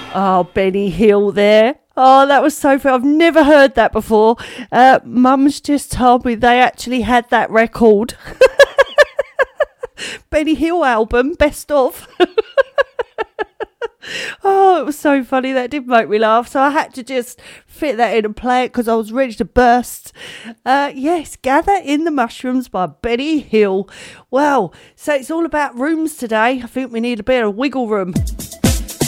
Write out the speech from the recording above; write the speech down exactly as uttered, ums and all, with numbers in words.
Oh, Benny Hill there. Oh, that was so funny. I've never heard that before. Uh, Mum's just told me they actually had that record. Benny Hill album, best of. Oh, it was so funny. That did make me laugh. So I had to just fit that in and play it because I was ready to burst. Uh, yes, Gather in the Mushrooms by Benny Hill. Well, so it's all about rooms today. I think we need a bit of wiggle room.